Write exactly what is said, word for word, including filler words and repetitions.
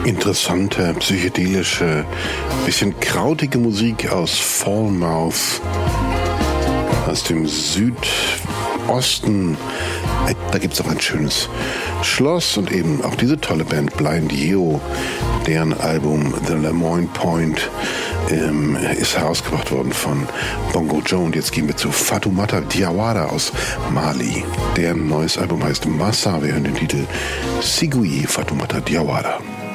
Interessante, psychedelische, bisschen krautige Musik aus Falmouth, aus dem Südosten. Da gibt es auch ein schönes Schloss und eben auch diese tolle Band Blind Yeo, deren Album The Lemoyne Point ähm, ist herausgebracht worden von Bongo Joe. Und jetzt gehen wir zu Fatoumata Diawara aus Mali. Deren neues Album heißt Massa. Wir hören den Titel Sigui Fatoumata Diawara.